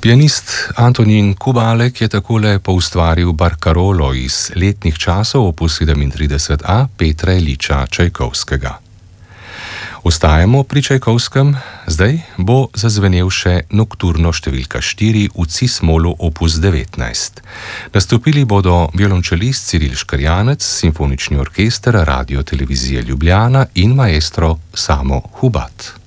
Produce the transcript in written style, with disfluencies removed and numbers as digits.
Pianist Antonín Kubalek je takole poustvaril Barkarolo iz letnih časov opus 37a Petra Iljiča Čajkovskega. Ostajamo pri Čajkovskem, zdaj bo zazvenel še nokturno številka 4 v cis-molu opus 19. Nastopili bodo violončelist Ciril Škrjanec, simfonični orkester Radio Televizije Ljubljana in maestro Samo Hubat.